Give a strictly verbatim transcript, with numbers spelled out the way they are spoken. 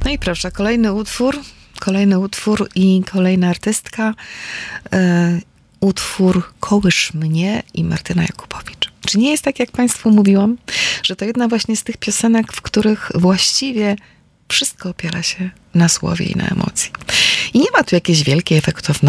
No i proszę, kolejny utwór, kolejny utwór i kolejna artystka. E, utwór Kołysz mnie i Martyna Jakubowicz. Czy nie jest tak, jak Państwu mówiłam, że to jedna właśnie z tych piosenek, w których właściwie wszystko opiera się na słowie i na emocji. I nie ma tu jakiejś wielkiej efektowności,